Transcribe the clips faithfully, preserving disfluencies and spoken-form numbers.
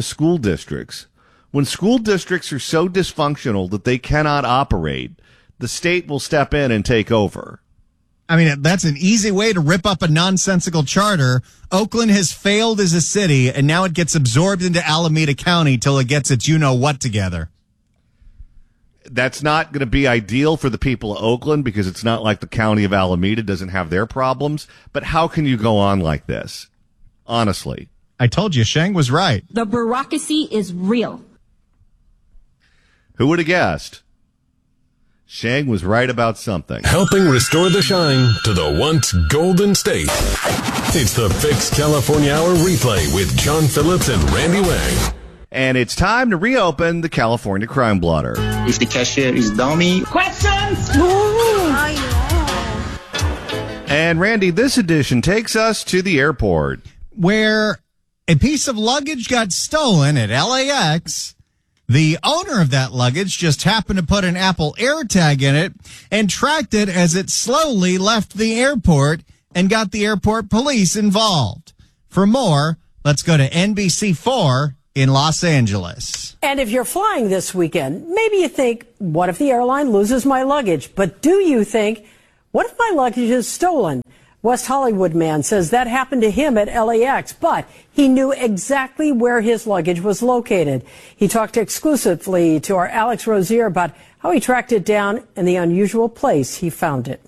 with school districts. When school districts are so dysfunctional that they cannot operate, the state will step in and take over. I mean, that's an easy way to rip up a nonsensical charter. Oakland has failed as a city, and now it gets absorbed into Alameda County till it gets its you-know-what together. That's not going to be ideal for the people of Oakland because it's not like the county of Alameda doesn't have their problems. But how can you go on like this? Honestly. I told you, Sheng was right. The bureaucracy is real. Who would have guessed? Sheng was right about something. Helping restore the shine to the once golden state. It's the Fix California Hour replay with John Phillips and Randy Wang. And it's time to reopen the California Crime Blotter. If the cashier is dummy. Questions? And Randy, this edition takes us to the airport, where a piece of luggage got stolen at L A X. The owner of that luggage just happened to put an Apple AirTag in it and tracked it as it slowly left the airport and got the airport police involved. For more, let's go to N B C four in Los Angeles. And if you're flying this weekend, maybe you think, what if the airline loses my luggage? But do you think, what if my luggage is stolen? West Hollywood man says that happened to him at L A X, but he knew exactly where his luggage was located. He talked exclusively to our Alex Rozier about how he tracked it down and the unusual place he found it.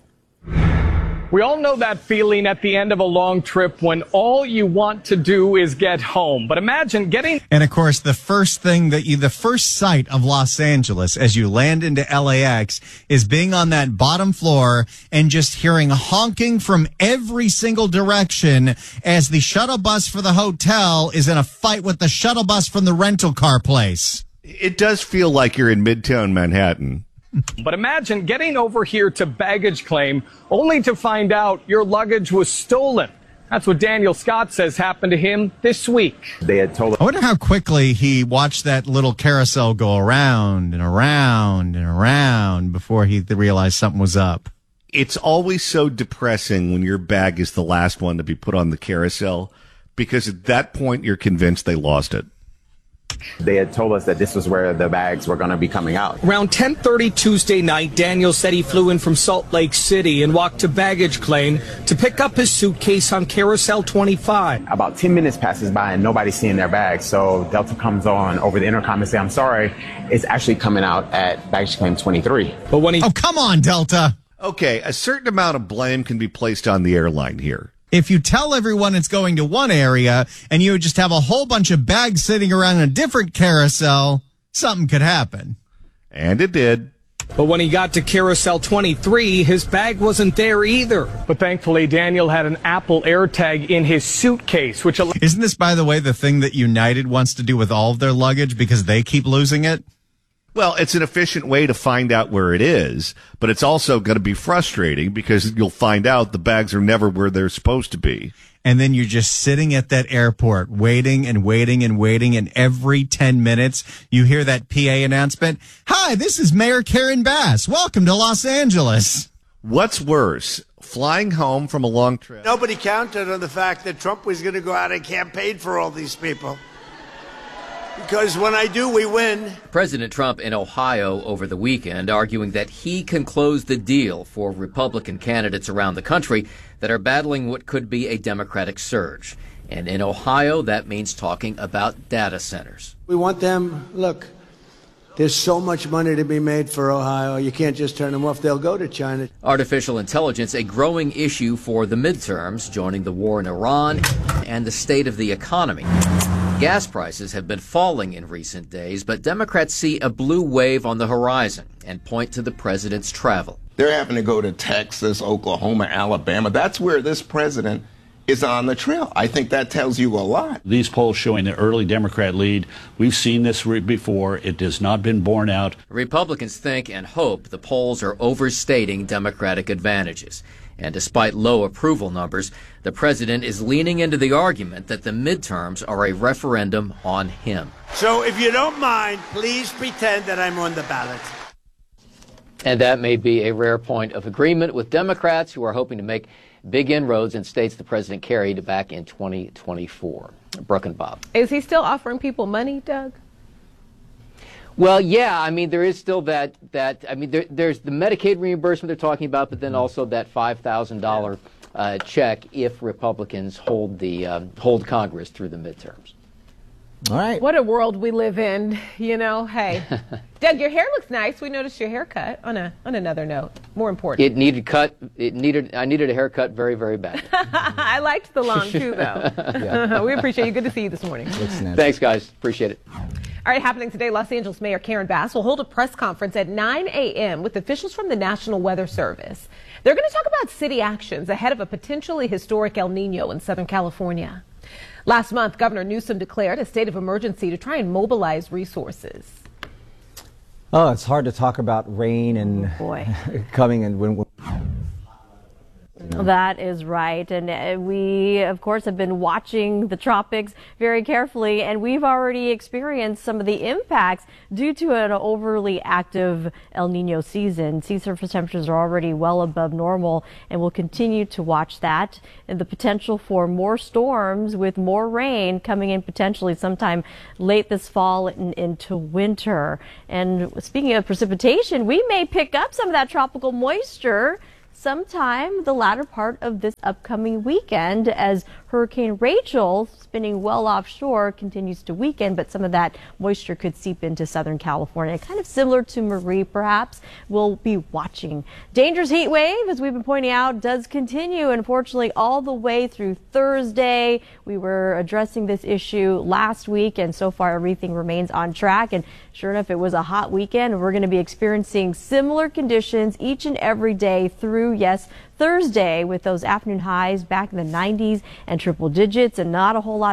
We all know that feeling at the end of a long trip when all you want to do is get home. But imagine getting... And, of course, the first thing that you, the first sight of Los Angeles as you land into L A X is being on that bottom floor and just hearing honking from every single direction as the shuttle bus for the hotel is in a fight with the shuttle bus from the rental car place. It does feel like you're in Midtown Manhattan. But imagine getting over here to baggage claim only to find out your luggage was stolen. That's what Daniel Scott says happened to him this week. They had told. I wonder how quickly he watched that little carousel go around and around and around before he realized something was up. It's always so depressing when your bag is the last one to be put on the carousel because at that point you're convinced they lost it. They had told us that this was where the bags were going to be coming out. Around ten thirty Tuesday night, Daniel said he flew in from Salt Lake City and walked to baggage claim to pick up his suitcase on Carousel twenty-five. About ten minutes passes by and nobody's seeing their bags. So Delta comes on over the intercom and say, I'm sorry, it's actually coming out at baggage claim twenty-three. But when he... Oh, come on, Delta. Okay, a certain amount of blame can be placed on the airline here. If you tell everyone it's going to one area and you just have a whole bunch of bags sitting around in a different carousel, something could happen. And it did. But when he got to Carousel twenty-three, his bag wasn't there either. But thankfully, Daniel had an Apple AirTag in his suitcase, which... Isn't this, by the way, the thing that United wants to do with all of their luggage because they keep losing it? Well, it's an efficient way to find out where it is, but it's also going to be frustrating because you'll find out the bags are never where they're supposed to be. And then you're just sitting at that airport waiting and waiting and waiting, and every ten minutes you hear that P A announcement, "Hi, this is Mayor Karen Bass. Welcome to Los Angeles." What's worse, flying home from a long trip? Nobody counted on the fact that Trump was going to go out and campaign for all these people. Because when I do, we win. President Trump in Ohio over the weekend arguing that he can close the deal for Republican candidates around the country that are battling what could be a Democratic surge. And in Ohio, that means talking about data centers. We want them, look, there's so much money to be made for Ohio. You can't just turn them off. They'll go to China. Artificial intelligence, a growing issue for the midterms, joining the war in Iran and the state of the economy. Gas prices have been falling in recent days, but Democrats see a blue wave on the horizon and point to the president's travel. They're having to go to Texas, Oklahoma, Alabama. That's where this president is on the trail. I think that tells you a lot. These polls showing the early Democrat lead. We've seen this before. It has not been borne out. Republicans think and hope the polls are overstating Democratic advantages. And despite low approval numbers, the president is leaning into the argument that the midterms are a referendum on him. So if you don't mind, please pretend that I'm on the ballot. And that may be a rare point of agreement with Democrats who are hoping to make big inroads in states the president carried back in twenty twenty-four. Brooke and Bob. Is he still offering people money, Doug? Well, yeah, I mean, there is still that, that I mean, there, there's the Medicaid reimbursement they're talking about, but then also that five thousand dollars uh, check if Republicans hold the um, hold Congress through the midterms. All right. What a world we live in, you know. Hey, Doug, your hair looks nice. We noticed your haircut. On a on another note, more important. It needed cut. It needed. I needed a haircut very, very bad. I liked the long too, though. We appreciate you. Good to see you this morning. Thanks, guys. Appreciate it. All right, happening today, Los Angeles Mayor Karen Bass will hold a press conference at nine a.m. with officials from the National Weather Service. They're going to talk about city actions ahead of a potentially historic El Nino in Southern California. Last month, Governor Newsom declared a state of emergency to try and mobilize resources. Oh, it's hard to talk about rain and oh boy. coming and when. when That is right. And uh, we, of course, have been watching the tropics very carefully, and we've already experienced some of the impacts due to an overly active El Nino season. Sea surface temperatures are already well above normal, and we'll continue to watch that and the potential for more storms with more rain coming in potentially sometime late this fall and into winter. And speaking of precipitation, we may pick up some of that tropical moisture sometime the latter part of this upcoming weekend as Hurricane Rachel, spinning well offshore, continues to weaken, but some of that moisture could seep into Southern California. Kind of similar to Marie, perhaps. We'll be watching. Dangerous heat wave, as we've been pointing out, does continue, unfortunately, all the way through Thursday. We were addressing this issue last week, and so far everything remains on track. And sure enough, it was a hot weekend. We're going to be experiencing similar conditions each and every day through, yes, Thursday, with those afternoon highs back in the nineties and triple digits, and not a whole lot